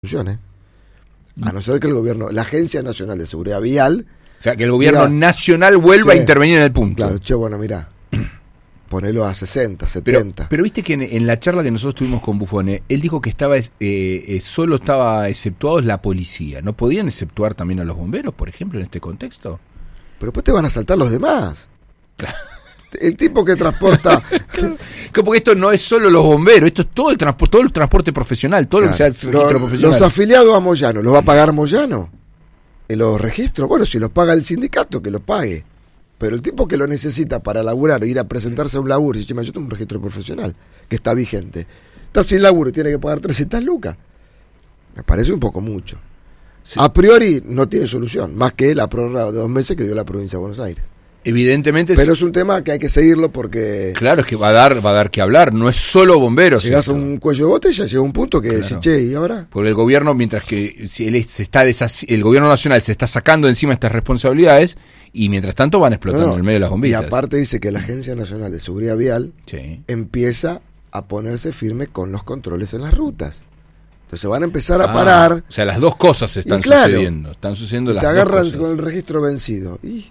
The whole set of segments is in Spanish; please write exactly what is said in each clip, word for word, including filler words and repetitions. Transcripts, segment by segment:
solución, ¿eh? A no ser que el gobierno, la Agencia Nacional de Seguridad Vial... O sea, que el gobierno diga, nacional vuelva che, a intervenir en el punto. Claro, che, bueno, mirá, ponelo a sesenta, setenta. Pero, pero viste que en, en la charla que nosotros tuvimos con Buffone, él dijo que estaba eh, eh, solo estaba exceptuados la policía. ¿No podían exceptuar también a los bomberos, por ejemplo, en este contexto? Pero después te van a saltar los demás. Claro. El tipo que transporta... Claro. Porque esto no es solo los bomberos, esto es todo el transporte, todo el transporte profesional, todo Claro, lo que sea el registro los, profesional. los afiliados a Moyano, ¿los va a pagar Moyano? En los registros, bueno, si los paga el sindicato, que los pague. Pero el tipo que lo necesita para laburar o ir a presentarse a un laburo, y dice, yo tengo un registro profesional que está vigente, está sin laburo y tiene que pagar trescientas lucas. Me parece un poco mucho. Sí. A priori no tiene solución, más que la prórroga de dos meses que dio la provincia de Buenos Aires. Evidentemente, pero es un tema que hay que seguirlo porque... Claro, es que va a dar va a dar que hablar, no es solo bomberos. Llegas esto. a un cuello de botella, llega un punto que claro. decís, che, ¿y ahora? Porque el gobierno, mientras que si él se está deshaci- el gobierno nacional se está sacando encima estas responsabilidades, y mientras tanto van explotando no, no. en el medio de las bombillas. Y aparte dice que la Agencia Nacional de Seguridad Vial sí. empieza a ponerse firme con los controles en las rutas. Entonces van a empezar a ah, parar. O sea, las dos cosas están claro, sucediendo. Están sucediendo las te agarran dos cosas. Con el registro vencido. Y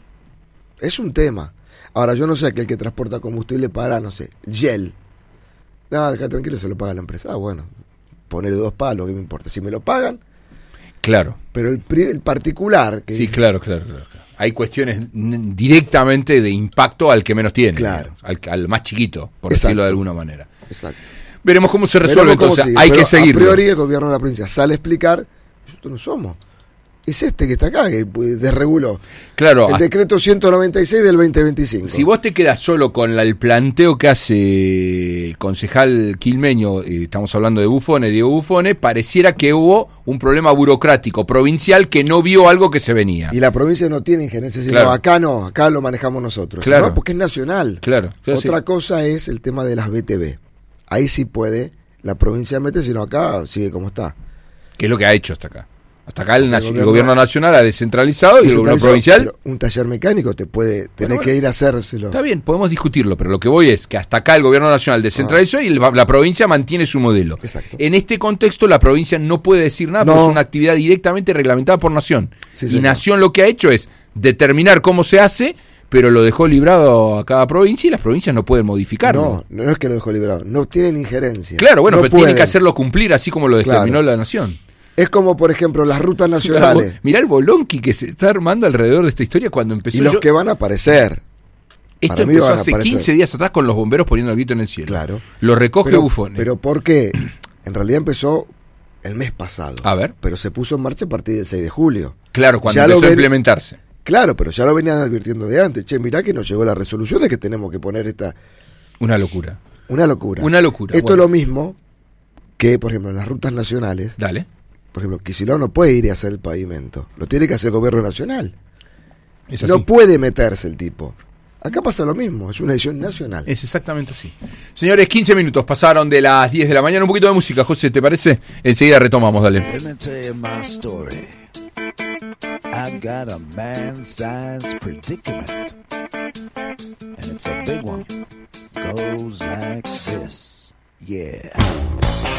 es un tema. Ahora, yo no sé que el que transporta combustible para, no sé, Shell. Nada, deja tranquilo, se lo paga la empresa. Ah, bueno, ponerle dos palos, ¿qué me importa? Si me lo pagan. Claro. Pero el, el particular. Que sí, claro, claro, claro. Hay cuestiones directamente de impacto al que menos tiene. Claro. Al, al más chiquito, por Exacto. decirlo de alguna manera. Exacto. Veremos cómo se resuelve, cómo entonces. sigue. Hay Pero que seguirlo. A priori, el gobierno de la provincia sale a explicar: nosotros no somos. Es este que está acá, que desreguló. Claro. El decreto ciento noventa y seis del veinte veinticinco. Si vos te quedas solo con la, el planteo que hace el concejal quilmeño, eh, estamos hablando de Buffone, Diego Buffone, pareciera que hubo un problema burocrático provincial que no vio algo que se venía. Y la provincia no tiene injerencia, sino claro. acá no, acá lo manejamos nosotros. Claro. ¿No? Porque es nacional. Claro. claro Otra sí. cosa es el tema de las B T V. Ahí sí puede la provincia meter, sino acá sigue como está. ¿Qué es lo que ha hecho hasta acá? Hasta acá el, el, gobierno, el gobierno nacional ha descentralizado y el gobierno provincial... Un taller mecánico te puede tener bueno, que ir a hacérselo. Está bien, podemos discutirlo, pero lo que voy es que hasta acá el gobierno nacional descentralizó ah. y el, la provincia mantiene su modelo. Exacto. En este contexto la provincia no puede decir nada, no. porque es una actividad directamente reglamentada por Nación. Sí, y sí, Nación no. lo que ha hecho es determinar cómo se hace, pero lo dejó librado a cada provincia y las provincias no pueden modificarlo. No, no es que lo dejó librado, no tienen injerencia. Claro, bueno, no pero pueden. tienen que hacerlo cumplir así como lo determinó claro. la Nación. Es como, por ejemplo, las rutas nacionales. Claro, mirá el bolonqui que se está armando alrededor de esta historia cuando empezó. Y los yo... que van a aparecer. Esto empezó hace quince días atrás con los bomberos poniendo el grito en el cielo. Claro. Lo recoge pero, Buffone. Pero ¿por qué? En realidad empezó el mes pasado. A ver. Pero se puso en marcha a partir del seis de julio. Claro, cuando ya empezó ven... a implementarse. Claro, pero ya lo venían advirtiendo de antes. Che, mirá que nos llegó la resolución de que tenemos que poner esta... Una locura. Una locura. Una locura. Esto bueno. es lo mismo que, por ejemplo, en las rutas nacionales. Dale. Por ejemplo, Kicillof no puede ir a hacer el pavimento. Lo tiene que hacer el gobierno nacional. Es así. No puede meterse el tipo. Acá pasa lo mismo, es una decisión nacional. Es exactamente así. Señores, quince minutos pasaron de las diez de la mañana. Un poquito de música, José, ¿te parece? Enseguida retomamos, dale. I got a man-sized predicament, and it's a big one. Goes like this, yeah.